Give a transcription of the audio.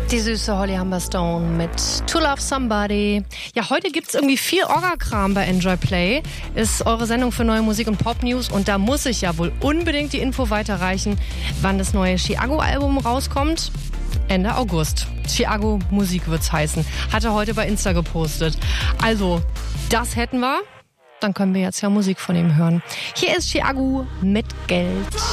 Die süße Holly Humberstone mit To Love Somebody. Ja, heute gibt's irgendwie viel Orga-Kram bei Enjoy Play. Ist eure Sendung für neue Musik und Pop-News. Und da muss ich ja wohl unbedingt die Info weiterreichen, wann das neue Chiago-Album rauskommt. Ende August. Chiago Musik wird's heißen. Hat er heute bei Insta gepostet. Also, das hätten wir. Dann können wir jetzt ja Musik von ihm hören. Hier ist Chiago mit Geld.